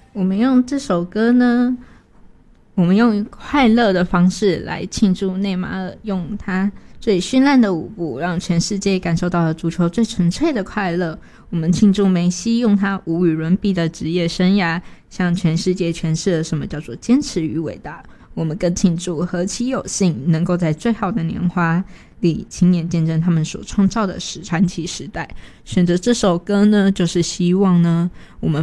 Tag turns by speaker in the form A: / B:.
A: 我们用这首歌呢，我们用快乐的方式来庆祝内马尔用他最绚烂的舞步让全世界感受到了足球最纯粹的快乐。我们庆祝梅西用他无与伦比的职业生涯向全世界诠释了什么叫做坚持与伟大。我们更庆祝何其有幸能够在最好的年华里亲眼见证他们所创造的传奇时代。选择这首歌呢，就是希望呢我们